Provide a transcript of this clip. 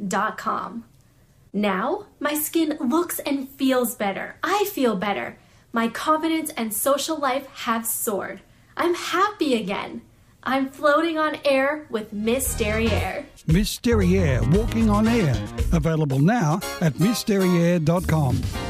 missderriere.com. Now, my skin looks and feels better. I feel better. My confidence and social life have soared. I'm happy again. I'm floating on air with Miss Derriere. Miss Derriere, walking on air. Available now at missderriere.com.